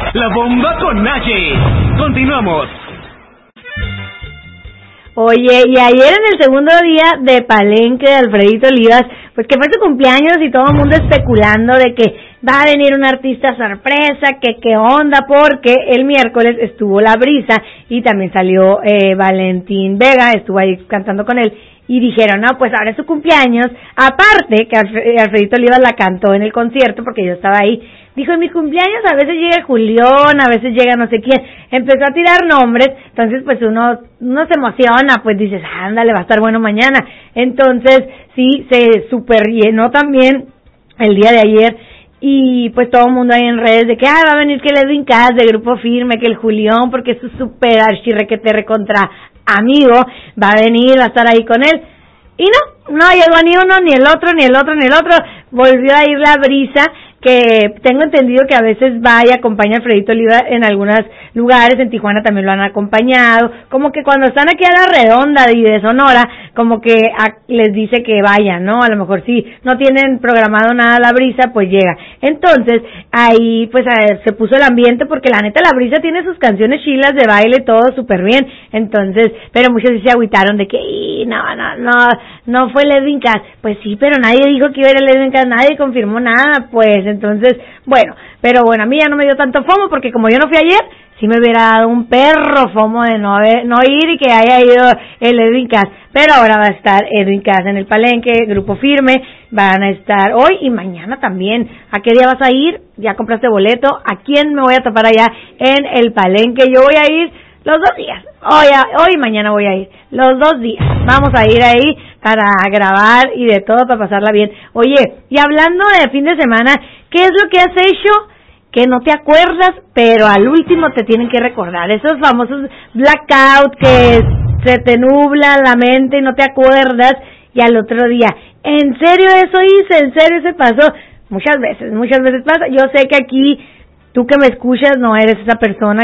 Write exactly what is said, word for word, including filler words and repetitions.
La bomba con Naye. Continuamos. Oye, y ayer en el segundo día de Palenque de Alfredito Olivas, pues que fue su cumpleaños y todo el mundo especulando de que va a venir un artista sorpresa, que qué onda, porque el miércoles estuvo La Brisa y también salió eh, Valentín Vega, estuvo ahí cantando con él. Y dijeron, no, pues ahora es su cumpleaños. Aparte, que Alfredito Olivas la cantó en el concierto, porque yo estaba ahí. Dijo, en mi cumpleaños a veces llega Julián, a veces llega no sé quién. Empezó a tirar nombres, entonces pues uno, uno se emociona, pues dices, ándale, va a estar bueno mañana. Entonces, sí, se super llenó también el día de ayer. Y pues todo el mundo ahí en redes de que, ah, va a venir que el Edwin Cass de Grupo Firme, que el Julián, porque es su super archirrequeterre contra amigo, va a venir, va a estar ahí con él. Y no, no llegó ni uno, ni el otro, ni el otro, ni el otro. Volvió a ir La Brisa, que tengo entendido que a veces va y acompaña a Alfredito Oliva en algunos lugares, en Tijuana también lo han acompañado, como que cuando están aquí a la redonda y de Sonora, como que a, les dice que vayan, ¿no? A lo mejor si no tienen programado nada La Brisa, pues llega. Entonces, ahí pues a, se puso el ambiente, porque la neta La Brisa tiene sus canciones chilas de baile, todo súper bien, entonces, pero muchos sí se agüitaron de que, no, no, no, no fue el Edwin Cass. Pues sí, pero nadie dijo que iba a ir el Edwin Cass, nadie confirmó nada, pues. Entonces, bueno, pero bueno, a mí ya no me dio tanto fomo, porque como yo no fui ayer, sí me hubiera dado un perro fomo de no, haber, no ir y que haya ido el Edwin Cass. Pero ahora va a estar Edwin Cass en el Palenque, Grupo Firme, van a estar hoy y mañana también. ¿A qué día vas a ir? ¿Ya compraste boleto? ¿A quién me voy a topar allá en el Palenque? Yo voy a ir los dos días, hoy, hoy y mañana voy a ir, los dos días, vamos a ir ahí para grabar y de todo, para pasarla bien. Oye, y hablando de fin de semana, ¿qué es lo que has hecho que no te acuerdas, pero al último te tienen que recordar? Esos famosos blackout que se te nubla la mente y no te acuerdas, y al otro día, ¿en serio eso hice? ¿En serio se pasó? Muchas veces, muchas veces pasa. Yo sé que aquí, tú que me escuchas, no eres esa persona